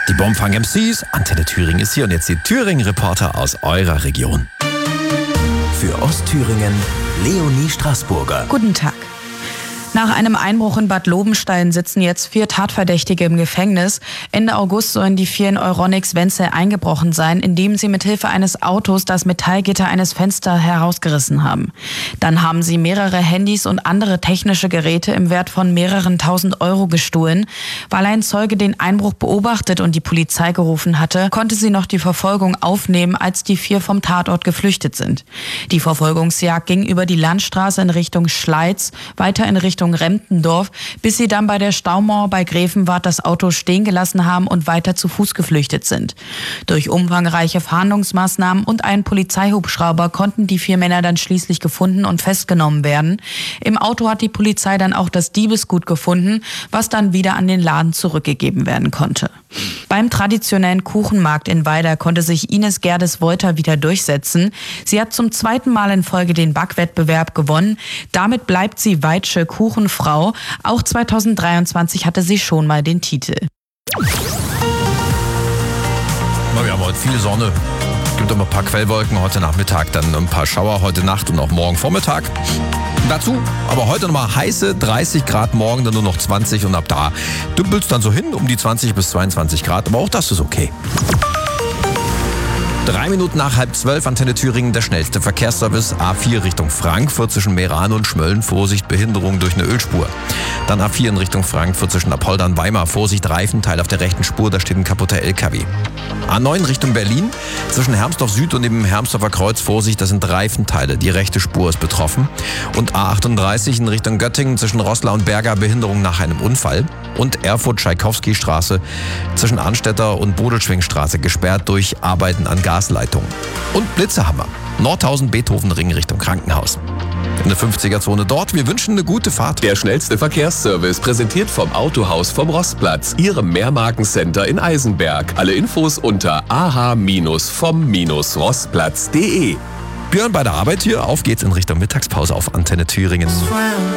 Die Bombfang MCs, Antenne Thüringen ist hier und jetzt die Thüringen-Reporter aus eurer Region. Für Ostthüringen, Leonie Straßburger. Guten Tag. Nach einem Einbruch in Bad Lobenstein sitzen jetzt 4 Tatverdächtige im Gefängnis. Ende August sollen die 4 in Euronics Wenzel eingebrochen sein, indem sie mithilfe eines Autos das Metallgitter eines Fensters herausgerissen haben. Dann haben sie mehrere Handys und andere technische Geräte im Wert von mehreren tausend Euro gestohlen. Weil ein Zeuge den Einbruch beobachtet und die Polizei gerufen hatte, konnte sie noch die Verfolgung aufnehmen, als die 4 vom Tatort geflüchtet sind. Die Verfolgungsjagd ging über die Landstraße in Richtung Schleiz, weiter in Richtung Remptendorf, bis sie dann bei der Staumauer bei Grevenwart das Auto stehen gelassen haben und weiter zu Fuß geflüchtet sind. Durch umfangreiche Fahndungsmaßnahmen und einen Polizeihubschrauber konnten die 4 Männer dann schließlich gefunden und festgenommen werden. Im Auto hat die Polizei dann auch das Diebesgut gefunden, was dann wieder an den Laden zurückgegeben werden konnte. Beim traditionellen Kuchenmarkt in Weida konnte sich Ines Gerdes-Wolter wieder durchsetzen. Sie hat zum 2. Mal in Folge den Backwettbewerb gewonnen. Damit bleibt sie Weitsche Kuchenfrau. Auch 2023 hatte sie schon mal den Titel. Wir haben heute viel Sonne. Es gibt immer ein paar Quellwolken heute Nachmittag, dann ein paar Schauer heute Nacht und auch morgen Vormittag. Dazu aber heute nochmal heiße 30 Grad, morgen dann nur noch 20 und ab da dümpelt es dann so hin um die 20 bis 22 Grad, aber auch das ist okay. 3 Minuten nach 11:30, Antenne Thüringen, der schnellste Verkehrsservice. A4 Richtung Frankfurt zwischen Meran und Schmölln, Vorsicht, Behinderung durch eine Ölspur. Dann A4 in Richtung Frankfurt zwischen Apolda und Weimar, Vorsicht, Reifenteil auf der rechten Spur, da steht ein kaputter LKW. A9 Richtung Berlin, zwischen Hermsdorf Süd und dem Hermsdorfer Kreuz, Vorsicht, das sind Reifenteile, die rechte Spur ist betroffen. Und A38 in Richtung Göttingen zwischen Roßla und Berga, Behinderung nach einem Unfall. Und Erfurt-Tschaikowski-Straße zwischen Arnstetter und Bodelschwingstraße gesperrt durch Arbeiten an Gasleitungen. Und Blitzehammer, Nordhausen-Beethoven-Ring Richtung Krankenhaus. In der 50er-Zone dort. Wir wünschen eine gute Fahrt. Der schnellste Verkehrsservice, präsentiert vom Autohaus vom Rostplatz, Ihrem Mehrmarkencenter in Eisenberg. Alle Infos unter ah-vom-rostplatz.de. Björn bei der Arbeit hier. Auf geht's in Richtung Mittagspause auf Antenne Thüringen.